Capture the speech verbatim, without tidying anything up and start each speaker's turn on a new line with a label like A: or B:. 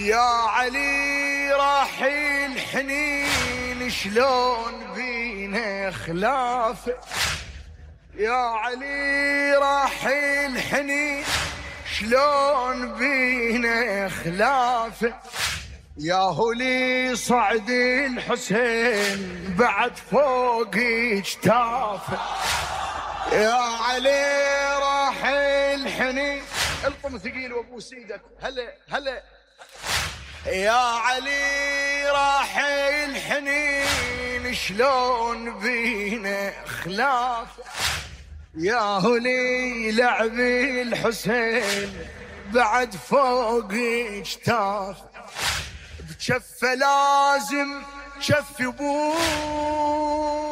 A: يا علي راح الحنين شلون بينا خلافه، يا علي راح الحنين شلون بينا خلافه، يا هولي صعد الحسين بعد فوق اجتافه، يا علي راح الحنين القم ثقيل وابو سيدك هلا هلا، يا علي راح الحنين شلون بينا خلافه، يا هولي لعب الحسين بعد فوق اجتافه، بجفه لازم شف ابوه